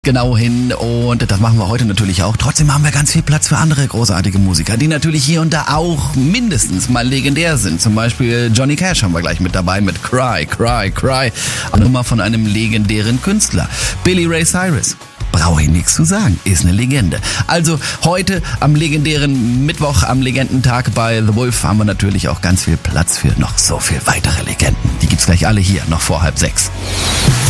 genau hin und das machen wir heute natürlich auch. Trotzdem haben wir ganz viel Platz für andere großartige Musiker, die natürlich hier und da auch mindestens mal legendär sind. Zum Beispiel Johnny Cash haben wir gleich mit dabei mit Cry, Cry, Cry. Eine Nummer von einem legendären Künstler. Billy Ray Cyrus. Brauche ich nichts zu sagen, ist eine Legende. Also heute am legendären Mittwoch, am Legendentag bei The Wolf haben wir natürlich auch ganz viel Platz für noch so viel weitere Legenden. Die gibt's gleich alle hier, noch vor 5:30.